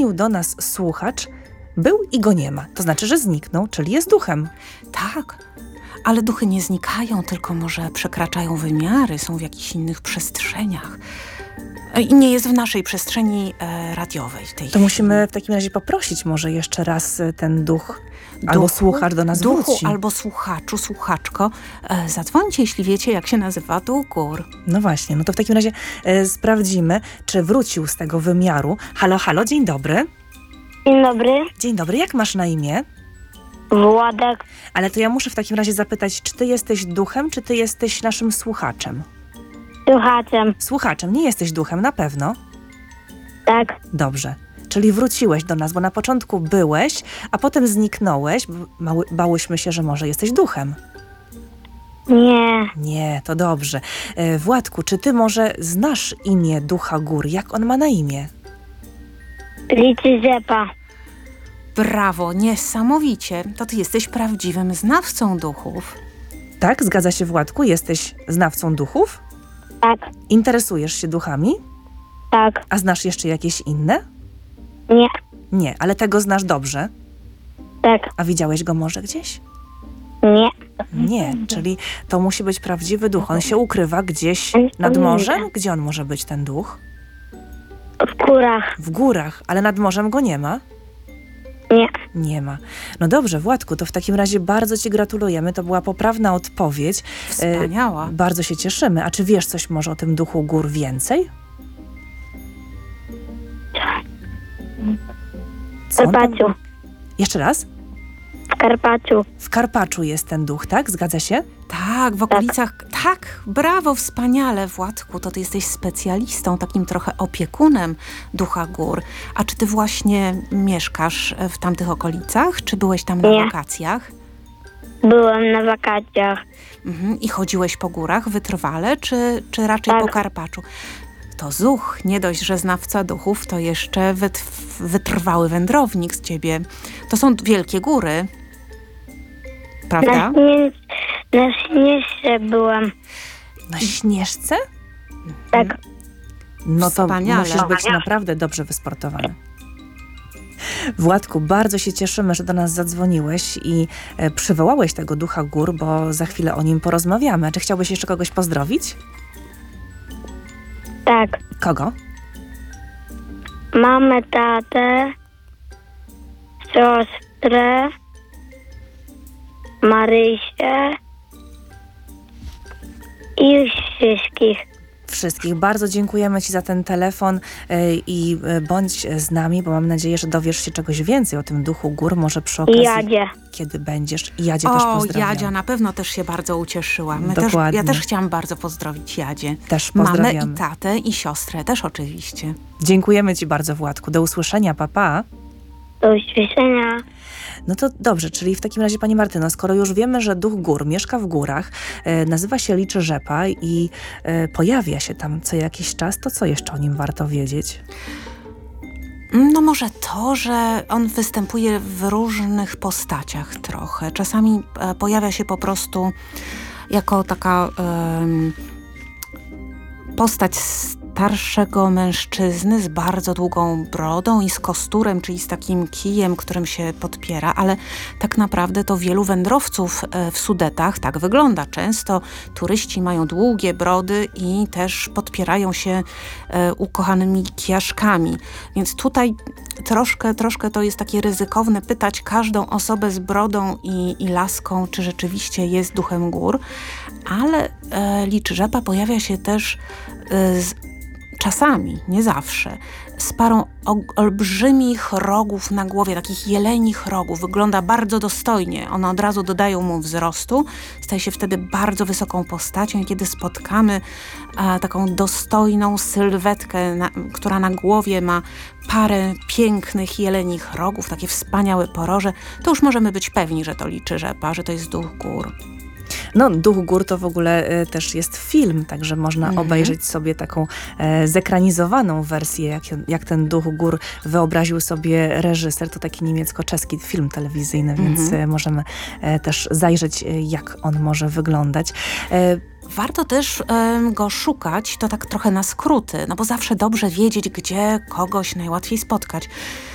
zadzwonił do nas słuchacz, był i go nie ma. To znaczy, że zniknął, czyli jest duchem. Tak, ale duchy nie znikają, tylko może przekraczają wymiary, są w jakichś innych przestrzeniach. I nie jest w naszej przestrzeni radiowej. To musimy w takim razie poprosić może jeszcze raz ten duch albo słuchacz do nas wróci. Albo słuchaczu, słuchaczko, zadzwońcie, jeśli wiecie, jak się nazywa duch gór. No właśnie, no to w takim razie sprawdzimy, czy wrócił z tego wymiaru. Halo, halo, dzień dobry. Dzień dobry, Dzień dobry, jak masz na imię? Władek, Ale to ja muszę w takim razie zapytać, czy ty jesteś duchem, czy ty jesteś naszym słuchaczem? słuchaczem. Słuchaczem, nie jesteś duchem, na pewno? Tak, Dobrze. Czyli wróciłeś do nas, bo na początku byłeś, a potem zniknąłeś. Bałyśmy się, że może jesteś duchem. nie, Nie, to dobrze. Władku, czy ty może znasz imię ducha gór? Jak on ma na imię? liczy rzepa. Brawo, niesamowicie. To ty jesteś prawdziwym znawcą duchów. Tak, zgadza się, Władku? Jesteś znawcą duchów? Tak, Interesujesz się duchami? tak, A znasz jeszcze jakieś inne? nie, Nie, ale tego znasz dobrze. tak, A widziałeś go może gdzieś? nie. Nie, czyli to musi być prawdziwy duch. On się ukrywa gdzieś nad morzem? Gdzie on może być, ten duch? W górach, W górach, ale nad morzem go nie ma? nie. Nie ma. No dobrze, Władku, to w takim razie bardzo ci gratulujemy. To była poprawna odpowiedź. Wspaniała. Bardzo się cieszymy. A czy wiesz coś może o tym duchu gór więcej? W Co on tam- Karpaczu, Jeszcze raz? w Karpaczu. W Karpaczu jest ten duch, tak? Zgadza się? Tak, w okolicach... Tak, brawo, wspaniale, Władku. To ty jesteś specjalistą, takim trochę opiekunem ducha gór. A czy ty właśnie mieszkasz w tamtych okolicach? Czy byłeś tam na Nie. wakacjach? Byłem na wakacjach. I chodziłeś po górach wytrwale, czy raczej Tak. po Karpaczu? To zuch, nie dość, że znawca duchów, to jeszcze wytrwały wędrownik z ciebie. To są wielkie góry, prawda? Na Śnieżce byłem. Na Śnieżce? Tak, No to Wspaniale. musisz być naprawdę dobrze wysportowany. Władku, bardzo się cieszymy, że do nas zadzwoniłeś i przywołałeś tego ducha gór, bo za chwilę o nim porozmawiamy. Czy chciałbyś jeszcze kogoś pozdrowić? tak. Kogo? Mamę, tatę, siostrę, Marysię i już wszystkich. Wszystkich. Bardzo dziękujemy ci za ten telefon i bądź z nami, bo mam nadzieję, że dowiesz się czegoś więcej o tym duchu gór. Może przy okazji, Jadzie. kiedy będziesz. I Jadzie też O, pozdrawiam. Jadzia na pewno też się bardzo ucieszyła. Dokładnie. Ja też chciałam bardzo pozdrowić Jadzie. Też Mamę pozdrawiamy. i tatę i siostrę też oczywiście. Dziękujemy ci bardzo, Władku. Do usłyszenia, pa, pa. Do usłyszenia. No to dobrze, czyli w takim razie, pani Martyno, skoro już wiemy, że duch gór mieszka w górach, nazywa się Liczy Rzepa i pojawia się tam co jakiś czas, to co jeszcze o nim warto wiedzieć? No może to, że on występuje w różnych postaciach trochę. Czasami pojawia się po prostu jako taka postać starszego mężczyzny z bardzo długą brodą i z kosturem, czyli z takim kijem, którym się podpiera, ale tak naprawdę to wielu wędrowców w Sudetach tak wygląda. Często turyści mają długie brody i też podpierają się ukochanymi kijaszkami. Więc tutaj troszkę to jest takie ryzykowne pytać każdą osobę z brodą i laską, czy rzeczywiście jest duchem gór, ale Liczy Rzepa pojawia się też czasami, nie zawsze, z parą olbrzymich rogów na głowie, takich jelenich rogów. Wygląda bardzo dostojnie. One od razu dodają mu wzrostu. Staje się wtedy bardzo wysoką postacią i kiedy spotkamy taką dostojną sylwetkę, która na głowie ma parę pięknych jelenich rogów, takie wspaniałe poroże, to już możemy być pewni, że to Liczy Rzepa, że to jest duch gór. No, Duch Gór to w ogóle też jest film, także można obejrzeć sobie taką zekranizowaną wersję, jak ten Duch Gór wyobraził sobie reżyser. To taki niemiecko-czeski film telewizyjny, więc możemy też zajrzeć, jak on może wyglądać. Warto też go szukać, to tak trochę na skróty, no bo zawsze dobrze wiedzieć, gdzie kogoś najłatwiej spotkać.